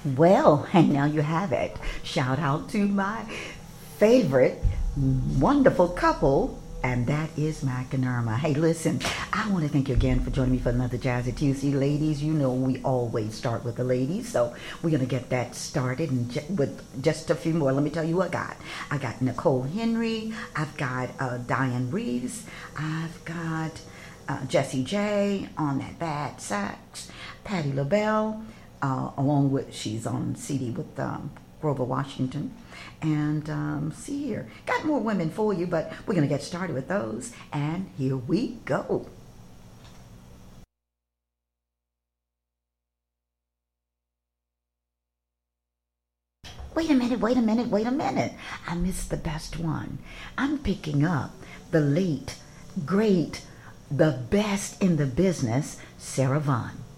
Well, and now you have it. Shout out to my favorite wonderful couple, and that is Mac and Irma. Hey, listen, I want to thank you again for joining me for another Jazzy Tuesday. Ladies, you know we always start with the ladies, so we're going to get that started and with just a few more. Let me tell you what I got. I got Nicole Henry, I've got Diane Reeves, I've got Jessie J on that bad sax, Patti LaBelle, along with, she's on CD with Grover Washington. And see here, got more women for you, but we're going to get started with those. And here we go. Wait a minute, wait a minute, wait a minute. I missed the best one. I'm picking up the late, great, the best in the business, Sarah Vaughan.